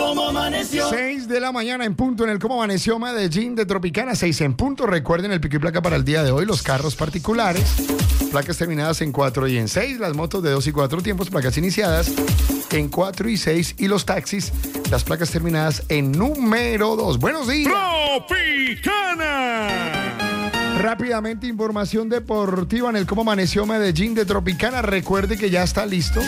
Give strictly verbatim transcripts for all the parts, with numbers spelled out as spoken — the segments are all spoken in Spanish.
¿Cómo amaneció? seis de la mañana en punto en el Cómo Amaneció Medellín de Tropicana, seis en punto. Recuerden el pico y placa para el día de hoy, los carros particulares, placas terminadas en cuatro y en seis, las motos de dos y cuatro tiempos, placas iniciadas en cuatro y seis, y los taxis, las placas terminadas en número dos. Buenos días. Tropicana. Rápidamente, información deportiva en el Cómo Amaneció Medellín de Tropicana. Recuerde que ya está listo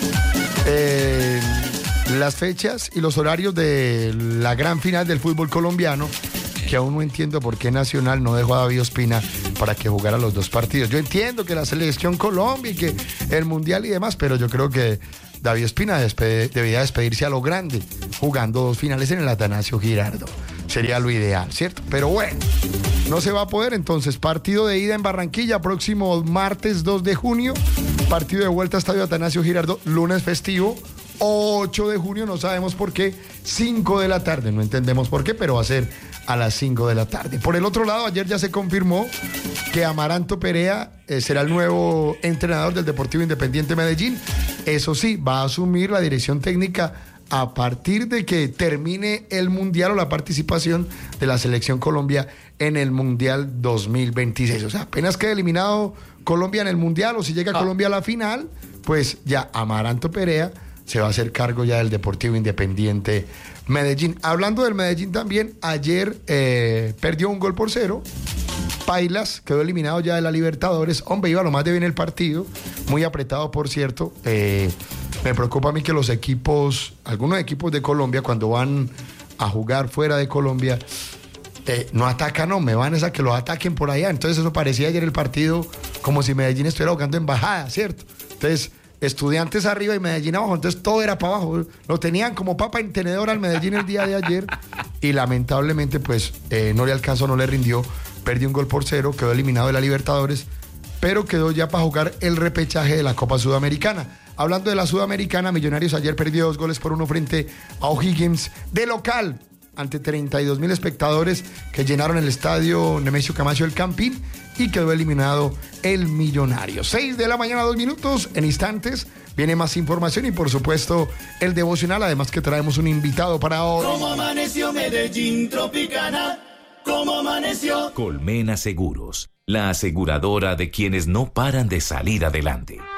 eh, las fechas y los horarios de la gran final del fútbol colombiano, que aún no entiendo por qué Nacional no dejó a David Ospina para que jugara los dos partidos. Yo entiendo que la selección Colombia y que el Mundial y demás, pero yo creo que David Ospina despe- debía despedirse a lo grande, jugando dos finales en el Atanasio Girardot. Sería lo ideal, ¿cierto? Pero bueno, no se va a poder. Entonces, partido de ida en Barranquilla, próximo martes dos de junio. Partido de vuelta, Estadio Atanasio Girardot, lunes festivo, ocho de junio, no sabemos por qué, cinco de la tarde. No entendemos por qué, pero va a ser a las cinco de la tarde. Por el otro lado, ayer ya se confirmó que Amaranto Perea eh, será el nuevo entrenador del Deportivo Independiente Medellín. Eso sí, va a asumir la dirección técnica a partir de que termine el Mundial o la participación de la Selección Colombia en el Mundial dos mil veintiséis. O sea, apenas quede eliminado Colombia en el Mundial, o si llega Ah. Colombia a la final, pues ya Amaranto Perea se va a hacer cargo ya del Deportivo Independiente Medellín. Hablando del Medellín también, ayer eh, perdió un gol por cero. Pailas quedó eliminado ya de la Libertadores. Hombre, iba lo más de bien el partido, muy apretado, por cierto. Eh, me preocupa a mí que los equipos, algunos equipos de Colombia, cuando van a jugar fuera de Colombia, eh, no atacan, no, me van a que los ataquen por allá. Entonces eso parecía ayer el partido como si Medellín estuviera jugando embajada, ¿cierto? Entonces, Estudiantes arriba y Medellín abajo, entonces todo era para abajo. Lo tenían como papa en tenedor al Medellín el día de ayer y lamentablemente pues eh, no le alcanzó, no le rindió. Perdió un gol por cero, quedó eliminado de la Libertadores, pero quedó ya para jugar el repechaje de la Copa Sudamericana. Hablando de la Sudamericana, Millonarios ayer perdió dos goles por uno frente a O'Higgins de local, ante treinta y dos mil espectadores que llenaron el estadio Nemesio Camacho del Campín, y quedó eliminado el Millonario. seis de la mañana, dos minutos. En instantes viene más información y por supuesto el devocional, además que traemos un invitado para hoy. ¿Cómo amaneció Medellín, Tropicana? ¿Cómo amaneció? Colmena Seguros, la aseguradora de quienes no paran de salir adelante.